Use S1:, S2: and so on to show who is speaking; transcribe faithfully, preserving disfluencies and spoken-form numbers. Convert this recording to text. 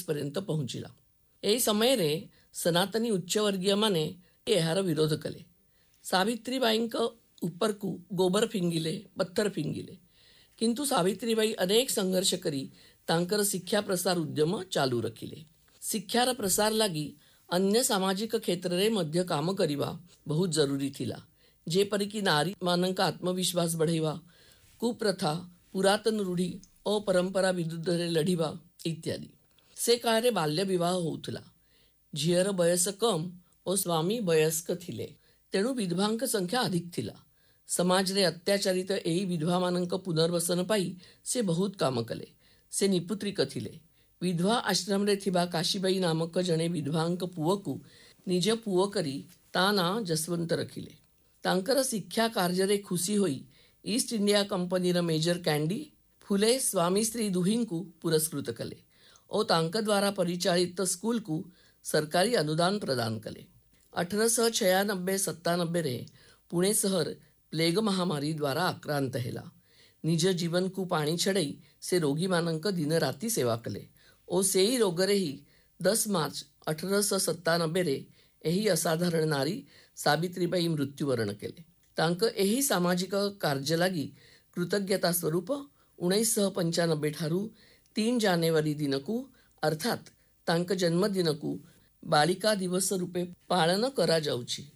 S1: पर्यंत पहुँचला। ଏହି ସମୟରେ ସନାତନୀ ଉଚ୍ଚବର୍ଗୀୟମାନେ ଏହାର ବିରୋଧ କଲେ। ସାବିତ୍ରୀବାଈଙ୍କ ଉପରକୁ ଗୋବର ଫିଙ୍ଗିଲେ, ପଥର ଫିଙ୍ଗିଲେ, କିନ୍ତୁ ସାବିତ୍ରୀବାଈ ଅନେକ ସଂଘର୍ଷ କରି ତାଙ୍କର ଶିକ୍ଷା ପ୍ରସାର ଉଦ୍ୟମ ଚାଲୁ ରଖିଲେ। ଶିକ୍ଷାର ପ୍ରସାର ଲାଗି ଅନ୍ୟ ସାମାଜିକ କ୍ଷେତ୍ରରେ ମଧ୍ୟ କାମ କରିବା ବହୁତ ଜରୁରୀ ଥିଲା, ଯେପରିକି ନାରୀମାନଙ୍କ ଆତ୍ମବିଶ୍ୱାସ ବଢ଼ାଇବା, କୁପ୍ରଥା, ପୁରାତନ ରୂଢ଼ି ଓ ପରମ୍ପରା ବିରୁଦ୍ଧରେ ଲଢ଼ିବା ଇତ୍ୟାଦି। ସେ କାଳରେ ବାଲ୍ୟ ବିବାହ ହେଉଥିଲା। ଝିଅର ବୟସ କମ୍ ଓ ସ୍ୱାମୀ ବୟସ୍କ ଥିଲେ, ତେଣୁ ବିଧବାଙ୍କ ସଂଖ୍ୟା ଅଧିକ ଥିଲା। ସମାଜରେ ଅତ୍ୟାଚାରିତ ଏହି ବିଧବାମାନଙ୍କ ପୁନର୍ବାସନ ପାଇଁ ସେ ବହୁତ କାମ କଲେ। ସେ ନିପୁତ୍ରିକ ଥିଲେ। ବିଧବା ଆଶ୍ରମରେ ଥିବା କାଶୀବାଈ ନାମକ ଜଣେ ବିଧବାଙ୍କ ପୁଅକୁ ନିଜ ପୁଅ କରି ତା ନାଁ ଯଶବନ୍ତ ରଖିଲେ। ତାଙ୍କର ଶିକ୍ଷା କାର୍ଯ୍ୟରେ ଖୁସି ହୋଇ ଇଷ୍ଟ ଇଣ୍ଡିଆ କମ୍ପାନୀର ମେଜର କ୍ୟାଣ୍ଡି ଫୁଲେ ସ୍ୱାମୀ ସ୍ତ୍ରୀ ଦୁହିଁଙ୍କୁ ପୁରସ୍କୃତ କଲେ ଓ ତାଙ୍କ ଦ୍ୱାରା ପରିଚାଳିତ ସ୍କୁଲକୁ ସରକାରୀ ଅନୁଦାନ ପ୍ରଦାନ କଲେ। ଅଠରଶହ ଛୟାନବେ ସତାନବେରେ ପୁଣେ ସହର ପ୍ଲେଗ ମହାମାରୀ ଦ୍ୱାରା ଆକ୍ରାନ୍ତ ହେଲା। ନିଜ ଜୀବନକୁ ପାଣି ଛଡ଼ାଇ ସେ ରୋଗୀମାନଙ୍କ ଦିନ ରାତି ସେବା କଲେ ଓ ସେହି ରୋଗରେ ହିଁ ଦଶ ମାର୍ଚ୍ଚ ଅଠରଶହ ସତାନବେରେ ଏହି ଅସାଧାରଣ ନାରୀ ସାବିତ୍ରୀବାଈ ମୃତ୍ୟୁବରଣ କଲେ। ତାଙ୍କ ଏହି ସାମାଜିକ କାର୍ଯ୍ୟ ଲାଗି କୃତଜ୍ଞତା ସ୍ୱରୂପ ଉଣେଇଶହ ପଞ୍ଚାନବେ ଠାରୁ ତିନି ଜାନୁଆରୀ ଦିନକୁ ଅର୍ଥାତ୍ ତାଙ୍କ ଜନ୍ମଦିନକୁ ବାଳିକା ଦିବସ ରୂପେ ପାଳନ କରାଯାଉଛି।